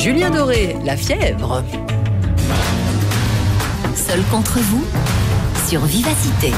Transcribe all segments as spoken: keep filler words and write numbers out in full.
Julien Doré, La Fièvre. Seul contre vous, sur Vivacité.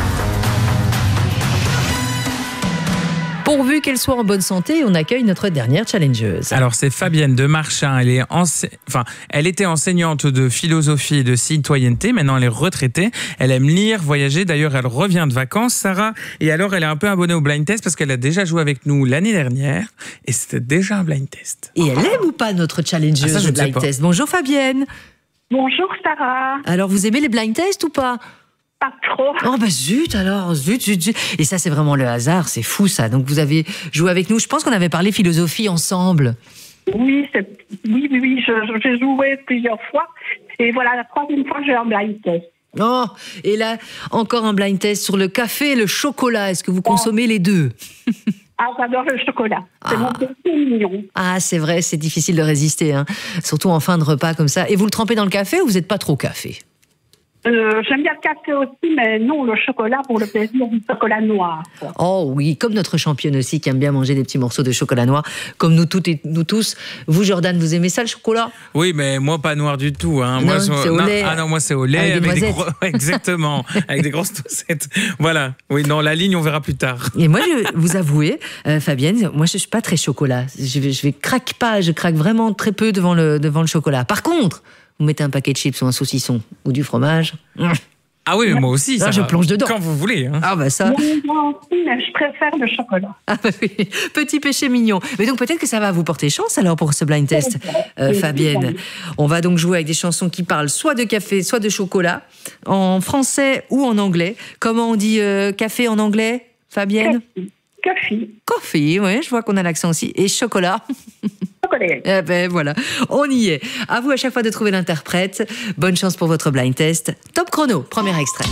Pourvu qu'elle soit en bonne santé, on accueille notre dernière challengeuse. Alors c'est Fabienne de Marchin, elle, est ense... enfin, elle était enseignante de philosophie et de citoyenneté, maintenant elle est retraitée, elle aime lire, voyager, d'ailleurs elle revient de vacances, Sarah, et alors elle est un peu abonnée au blind test parce qu'elle a déjà joué avec nous l'année dernière, et c'était déjà un blind test. Et elle aime ou pas notre challengeuse ah, ça, de blind test? Bonjour Fabienne. Bonjour Sarah. Alors vous aimez les blind tests ou pas? Pas trop. Oh bah zut alors, zut, zut, zut. Et ça c'est vraiment le hasard, c'est fou ça. Donc vous avez joué avec nous, je pense qu'on avait parlé philosophie ensemble. Oui, c'est... oui, oui, oui, je, je, j'ai joué plusieurs fois. Et voilà, la troisième fois j'ai un blind test. Oh, et là, encore un blind test sur le café et le chocolat. Est-ce que vous consommez les deux? Ah, j'adore le chocolat. C'est ah. mon péché mignon. Ah, c'est vrai, c'est difficile de résister, hein. Surtout en fin de repas comme ça. Et vous le trempez dans le café ou vous n'êtes pas trop café? Euh, j'aime bien le café aussi, mais non, le chocolat pour le plaisir du chocolat noir. Oh oui, comme notre championne aussi qui aime bien manger des petits morceaux de chocolat noir, comme nous toutes et nous tous. Vous, Jordan, vous aimez ça le chocolat? Oui, mais moi pas noir du tout. Hein. Non, moi, c'est au non, lait. Ah non, moi c'est au lait avec, avec des des gros... exactement, avec des grosses tocettes. Voilà. Oui, non, la ligne on verra plus tard. Et moi, je vais vous avouer, euh, Fabienne, moi je suis pas très chocolat. Je vais, je vais craque pas, je craque vraiment très peu devant le devant le chocolat. Par contre, vous mettez un paquet de chips ou un saucisson ou du fromage. Ah oui, mais moi aussi. Là, ça je va. plonge dedans. Quand vous voulez. Hein. Ah bah ça. Moi aussi, mais je préfère le chocolat. Ah bah oui, petit péché mignon. Mais donc peut-être que ça va vous porter chance alors pour ce blind test, euh, Fabienne. On va donc jouer avec des chansons qui parlent soit de café, soit de chocolat, en français ou en anglais. Comment on dit euh, café en anglais, Fabienne? Café. Coffee, oui, je vois qu'on a l'accent aussi. Et chocolat. Chocolat. Eh ben voilà, on y est. À vous à chaque fois de trouver l'interprète. Bonne chance pour votre blind test. Top chrono, premier extrait.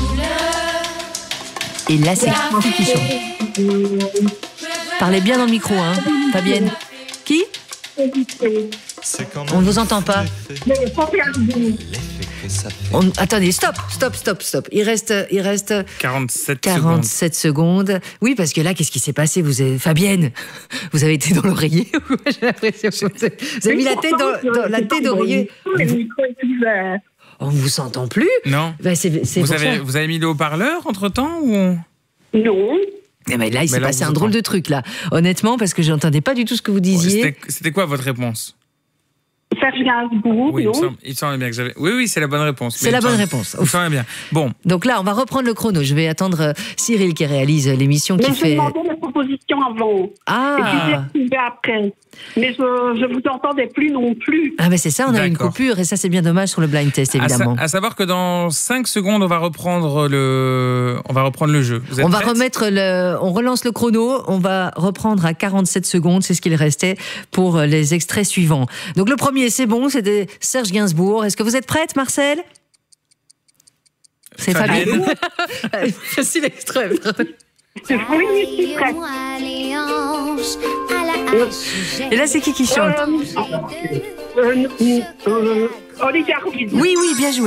Et là, c'est qui qui chante? Parlez bien dans le micro, hein, Fabienne. Qui? On ne vous entend pas. On... Attendez, stop, stop, stop, stop. Il reste, il reste quarante-sept, quarante-sept secondes. secondes. Oui, parce que là, qu'est-ce qui s'est passé? Vous avez... Fabienne, vous avez été dans l'oreiller? J'ai l'impression que vous avez, vous avez mis la tête dans, dans la tête d'oreiller. On ne vous entend plus? Non. Ben, c'est, c'est vous, avez, vous avez mis le haut-parleur entre-temps ou... Non. Eh ben là, il s'est là, passé un entend. drôle de truc, là. Honnêtement, parce que je n'entendais pas du tout ce que vous disiez. C'était, c'était quoi votre réponse? Serge Gainsbourg, Oui, il non? me semble, il me semble bien que j'avais... Oui, oui, c'est la bonne réponse. C'est la bonne semble, réponse. Il me semble bien. Bon. Donc là, on va reprendre le chrono. Je vais attendre euh, Cyril qui réalise l'émission, qui Mais fait... j'ai demandé la proposition avant. Ah. Et puis j'ai activé après. Mais je ne vous entendais plus non plus. Ah ben c'est ça, on a eu une D'accord. coupure et ça c'est bien dommage sur le blind test À, évidemment. sa- à savoir que dans cinq secondes, on va reprendre le, on va reprendre le jeu. Vous êtes On va prête? remettre le, on relance le chrono, on va reprendre à quarante-sept secondes, c'est ce qu'il restait pour les extraits suivants. Donc le premier c'est bon, c'était Serge Gainsbourg. Est-ce que vous êtes prête, Marcel? C'est Fabienne. Fabienne. Voici l'extrait. Oui, je suis prête. Et là c'est qui qui chante? Euh, euh, euh, Olivia Rodrigo. Oui, oui, bien joué.